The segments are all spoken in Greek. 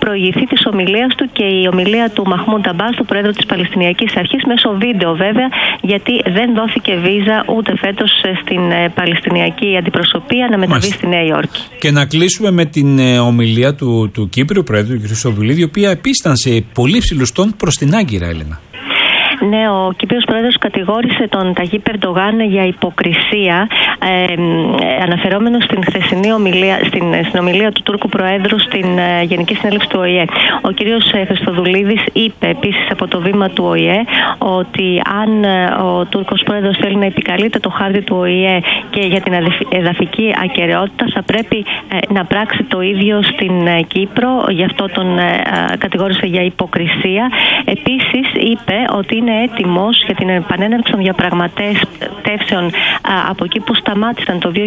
προηγηθεί της ομιλίας του και η ομιλία του Μαχμούντ Αμπάς, του Πρόεδρου της Παλαιστινιακής Αρχής, μέσω βίντεο βέβαια, γιατί δεν δόθηκε βίζα ούτε φέτος στην Παλαιστινιακή αντιπροσωπεία να μεταβεί στη Νέα Υόρκη. Και να κλείσουμε με την ομιλία του Κύπριου Πρόεδρου, του κ. Χριστοδουλίδη, η οποία επίσης ήταν σε πολύ ψηλούς τόνους προς την Άγκυρα, Έλενα. Ναι, ο Κύπριος Πρόεδρος κατηγόρησε τον Ταγίπ Ερντογάν για υποκρισία, αναφερόμενο στην χθεσινή ομιλία, στην ομιλία του Τούρκου Προέδρου στην Γενική Συνέλευση του ΟΗΕ. Ο κύριος Χριστοδουλίδης είπε επίσης από το βήμα του ΟΗΕ ότι αν ο Τούρκος Πρόεδρος θέλει να επικαλείται το χάρτη του ΟΗΕ και για την εδαφική ακεραιότητα, θα πρέπει να πράξει το ίδιο στην Κύπρο. Γι' αυτό τον κατηγόρησε για υποκρισία. Επίσης είπε ότι είναι έτοιμος για την επανέναρξη των διαπραγματεύσεων από εκεί που σταμάτησαν το 2017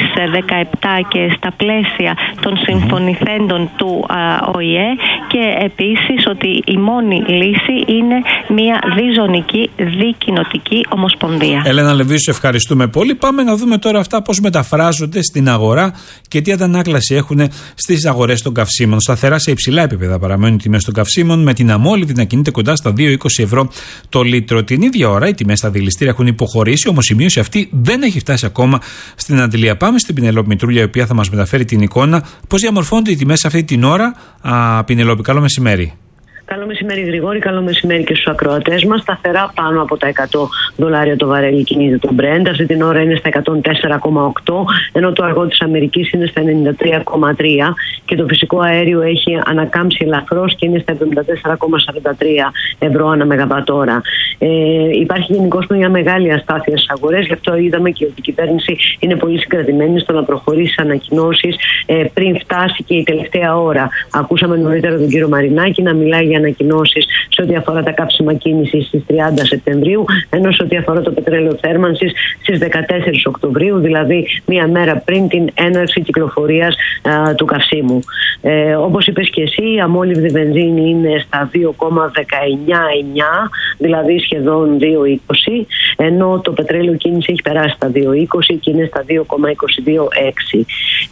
και στα πλαίσια των συμφωνηθέντων του ΟΗΕ, και επίσης ότι η μόνη λύση είναι μια διζωνική δικοινοτική ομοσπονδία. Έλενα Λεβίου, σε ευχαριστούμε πολύ. Πάμε να δούμε τώρα αυτά πώς μεταφράζονται στην αγορά και τι αντανάκλαση έχουν στις αγορές των καυσίμων. Σταθερά σε υψηλά επίπεδα παραμένουν οι τιμές των καυσίμων, με την αμόλυβδη να κινείται κοντά στα 2,20 ευρώ το λίτρο. Την ίδια ώρα οι τιμές στα δηληστήρια έχουν υποχωρήσει, όμως η μείωση αυτή δεν έχει φτάσει ακόμα στην αντιλία. Πάμε στην Πινελόπη Μητρούλια, η οποία θα μας μεταφέρει την εικόνα πώς διαμορφώνονται οι τιμές αυτή την ώρα. Πινελόπη, καλό μεσημέρι. Καλό μεσημέρι, Γρηγόρη. Καλό μεσημέρι και στους ακροατές μας. Σταθερά πάνω από τα $100 το βαρέλι κινείται το Brent. Αυτή την ώρα είναι στα 104,8, ενώ το αργό της Αμερικής είναι στα 93,3 και το φυσικό αέριο έχει ανακάμψει ελαφρώς και είναι στα 74,43 ευρώ ανά μεγαβατόρα. Υπάρχει γενικώς μια μεγάλη αστάθεια στις αγορές, γι' αυτό είδαμε και ότι η κυβέρνηση είναι πολύ συγκρατημένη στο να προχωρήσει ανακοινώσεις πριν φτάσει και η τελευταία ώρα. Ακούσαμε νωρίτερα τον κύριο Μαρινάκη να μιλάει για ανακοινώσεις σε ό,τι αφορά τα κάψιμα κίνησης στις 30 Σεπτεμβρίου, ενώ σε ό,τι αφορά το πετρέλαιο θέρμανσης στις 14 Οκτωβρίου, δηλαδή μία μέρα πριν την έναρξη κυκλοφορίας του καυσίμου. Όπως είπες και εσύ, η αμόλυβδη βενζίνη είναι στα 2,199, δηλαδή σχεδόν 2,20, ενώ το πετρέλαιο κίνηση έχει περάσει στα 2,20 και είναι στα 2,226.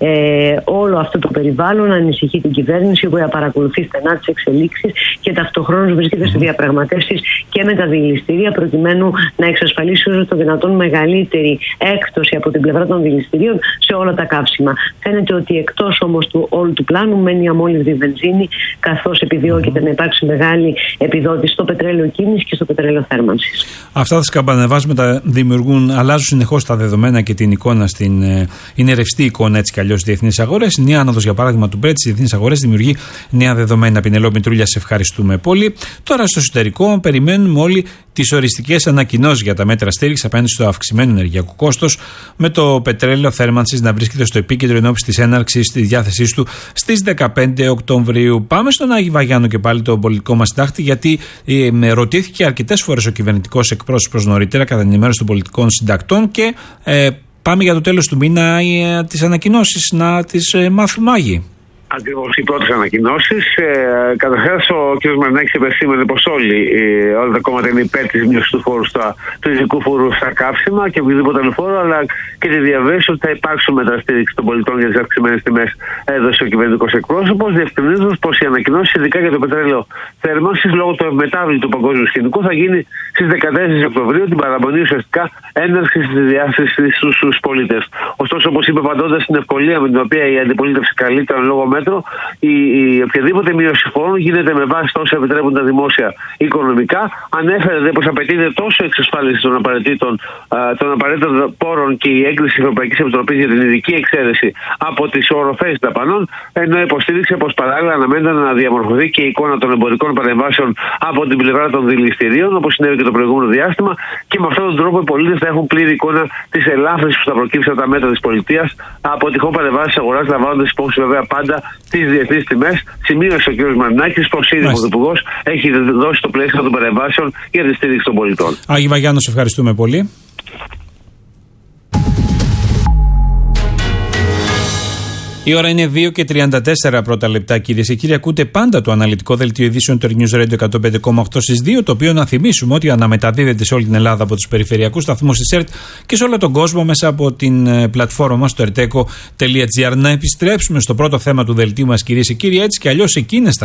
Όλο αυτό το περιβάλλον ανησυχεί την κυβέρνηση, που παρακολουθεί στενά τις εξελίξεις και ταυτοχρόνως βρίσκεται σε διαπραγματεύσεις και με τα δηληστήρια, προκειμένου να εξασφαλίσει όσο το δυνατόν μεγαλύτερη έκπτωση από την πλευρά των δηληστηρίων σε όλα τα καύσιμα. Φαίνεται ότι εκτός όμως του όλου του πλάνου μένει η αμόλυβδη βενζίνη, καθώς επιδιώκεται να υπάρξει μεγάλη επιδότηση στο πετρέλαιο κίνηση και στο πετρέλαιο θέρμανσης. Αυτά τα σκαμπανεβάσματα αλλάζουν συνεχώς τα δεδομένα και την εικόνα είναι ρευστή εικόνα έτσι κι αλλιώς στις διεθνείς αγορές. Η νέα άνοδος, για παράδειγμα, του Brent στις διεθνείς αγορές δημιουργεί νέα δεδομένα. Πινελόπη Μητρούλια, σε ευχαριστούμε πολύ. Τώρα στο εσωτερικό περιμένουμε όλοι τις οριστικές ανακοινώσεις για τα μέτρα στήριξης απέναντι στο αυξημένο ενεργειακό κόστος, με το πετρέλαιο θέρμανσης να βρίσκεται στο επίκεντρο ενώπιση της έναρξης της διάθεσής του στις 15 Οκτωβρίου. Πάμε στον Άγη Βαγιάννο και πάλι τον πολιτικό μας συντάκτη, γιατί ρωτήθηκε αρκετές φορές ο κυβερνητικός εκπρόσωπος νωρίτερα κατά την ενημέρωση των πολιτικών συντακτών και πάμε για το τέλος του μήνα τις ανακοινώσεις να τις μάθουμε, Άγιοι. Ακριβώς, οι πρώτες ανακοινώσεις. Καταρχάς, ο κ. Μαρινάκης επεσήμανε πως όλα τα κόμματα είναι υπέρ της μείωσης του φόρου του ειδικού φόρου στα καύσιμα και οποιοδήποτε άλλο φόρο, αλλά και τη διαβέβαιωση ότι θα υπάρξουν μέτρα στήριξη των πολιτών για τις αυξημένες τιμές, έδωσε ο κυβερνητικός εκπρόσωπος, διευκρινίζοντας πως οι ανακοινώσεις, ειδικά για το πετρέλαιο θέρμανσης, λόγω του ευμετάβλητου παγκόσμιου σκηνικού, θα γίνει στις 14 Οκτωβρίου, την παραμονή ουσιαστικά έναρξης της διάθεσης στους πολίτες. Ωστόσο, όπως είπε, απαντώντας στην ευκολία με την οποία η αντιπολίτευση καλείται εν λόγω μέτρο, η οποιαδήποτε μείωση φόρων γίνεται με βάση τα όσα επιτρέπουν τα δημόσια οικονομικά. Ανέφερε πως απαιτείται τόσο εξασφάλιση των απαραίτητων πόρων και η έγκριση της Ευρωπαϊκής Επιτροπής για την ειδική εξαίρεση από τις οροφές δαπανών, ενώ υποστήριξε πως παράλληλα αναμένεται να διαμορφωθεί και η εικόνα των εμπορικών παρεμβάσεων από την πλευρά των δηληστηρίων, όπως συνέβη και το προηγούμενο διάστημα, και με αυτόν τον τρόπο οι πολίτες θα έχουν πλήρη εικόνα της ελάφρυνσης που θα προκύψει από τα μέτρα της πολιτείας από τυχόν παρεμβάσεις αγοράς, λαμβάνοντας υπόψη βέβαια πάντα τις διεθνείς τιμές. Σημείωσε ο κ. Μαρινάκης πως ήδη ο Πρωθυπουργός έχει δώσει το πλαίσιο των παρεμβάσεων για τη στήριξη των πολιτών. Άγη Βαγιάννο, σε ευχαριστούμε πολύ. Η ώρα είναι 2:34 πρώτα λεπτά, κυρίες και κύριοι. Ακούτε πάντα το αναλυτικό δελτίο ειδήσεων του News Radio 105,8 στις 2, το οποίο να θυμίσουμε ότι αναμεταδίδεται σε όλη την Ελλάδα από τους περιφερειακούς σταθμούς της ΕΡΤ και σε όλο τον κόσμο μέσα από την πλατφόρμα μας, το erteco.gr. Να επιστρέψουμε στο πρώτο θέμα του δελτίου μας, κυρίες και κύριοι. Έτσι κι αλλιώς εκείνες